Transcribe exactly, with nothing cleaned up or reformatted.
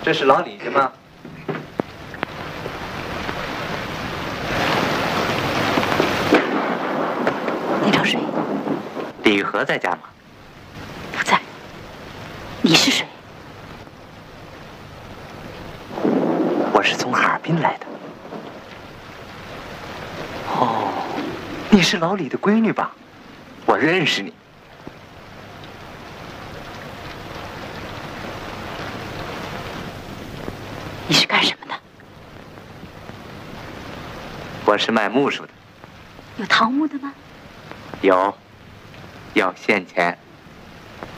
这是老李家吗？ 你找谁？ 李和在家吗？ 不在。你是谁？ 我是从哈尔滨来的。哦，你是老李的闺女吧？我认识你。 你是干什么的？ 我是卖木薯的。 有桃木的吗？ 有，要现钱。